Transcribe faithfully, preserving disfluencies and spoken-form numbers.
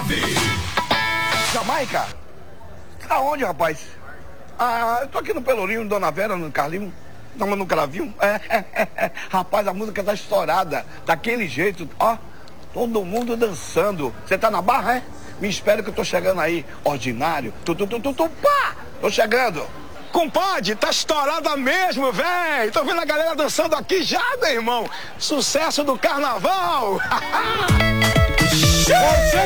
nove. Jamaica? Tá onde, rapaz? Ah, eu tô aqui no Pelourinho, Dona Vera, no Carlinho. Não, no Cravinho. É, é, é, é. Rapaz, a música tá estourada. Daquele jeito, ó. Todo mundo dançando. Você tá na barra, é? Me espera que eu tô chegando aí. Ordinário. Tu, tu, tu, tu, tu, pá! Tô chegando. Compadre, tá estourada mesmo, véi. Tô vendo a galera dançando aqui já, meu irmão. Sucesso do carnaval. Você